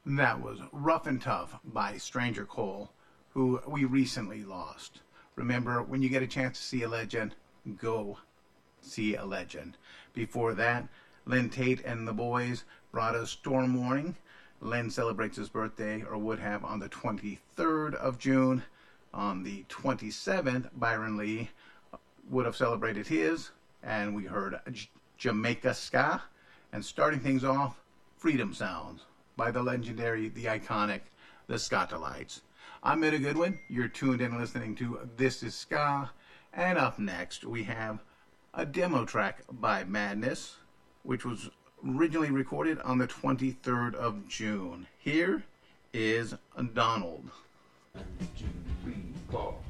That was Rough and Tough by Stranger Cole, who we recently lost. Remember, when you get a chance to see a legend, go see a legend. Before that, Len Tate and the Boys brought us Storm Warning. Len celebrates his birthday, or would have, on the 23rd of June. On the 27th, Byron Lee would have celebrated his, and we heard Jamaica Ska. And starting things off, Freedom Sounds by the legendary, the iconic, the Skatalites. I'm Etta Goodwin. You're tuned in listening to This Is Ska. And up next, we have a demo track by Madness, which was originally recorded on the 23rd of June. Here is Donald. 1, 2, 3, 4.